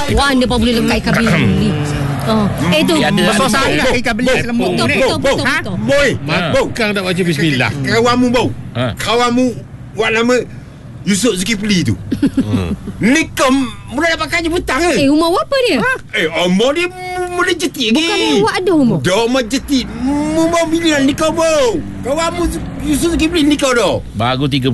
Wan dia pun boleh lekat ikan bili. Tu besar sangat ikan beli selembut ni. Betul. Boy, Kang tak baca bismillah. kawanmu bau. Kawanmu buat nama Yusuf Zulkifli tu. Ni kau mula dapat kaji butang ke? Umur berapa dia? Umur dia mula jetik lagi. Bukan awak ada umur. Dah umur jetik. Mu bau bila ni kau bau. Kawanmu Yusuf Zulkifli ni kau dah. Baru 30